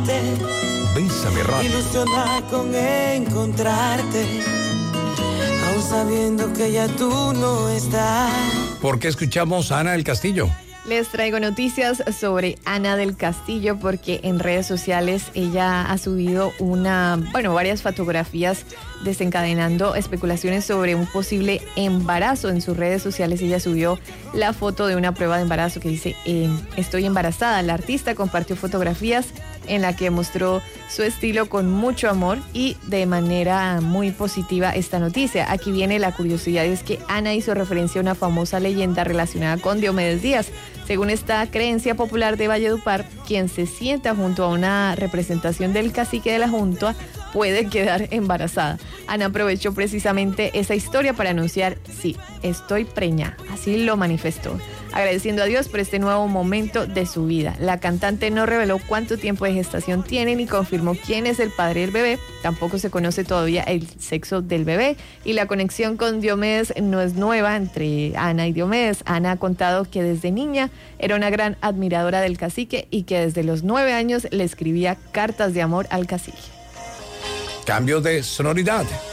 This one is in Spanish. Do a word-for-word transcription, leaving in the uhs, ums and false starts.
Bésame Radio. Ilusionada con encontrarte, aún sabiendo que ya tú no estás. ¿Por qué escuchamos a Ana del Castillo? Les traigo noticias sobre Ana del Castillo porque en redes sociales ella ha subido una, bueno, varias fotografías desencadenando especulaciones sobre un posible embarazo. En sus redes sociales ella subió la foto de una prueba de embarazo que dice eh, estoy embarazada. La artista compartió fotografías en la que mostró su estilo con mucho amor y de manera muy positiva esta noticia. Aquí viene la curiosidad, y es que Ana hizo referencia a una famosa leyenda relacionada con Diomedes Díaz. Según esta creencia popular de Valledupar, quien se sienta junto a una representación del cacique de la junta puede quedar embarazada. Ana aprovechó precisamente esa historia para anunciar, sí, estoy preñada. Así lo manifestó, agradeciendo a Dios por este nuevo momento de su vida. La cantante no reveló cuánto tiempo de gestación tiene ni confirmó quién es el padre del bebé. Tampoco se conoce todavía el sexo del bebé. Y la conexión con Diomedes no es nueva entre Ana y Diomedes. Ana ha contado que desde niña era una gran admiradora del cacique y que desde los nueve años le escribía cartas de amor al cacique. Cambio de sonoridad.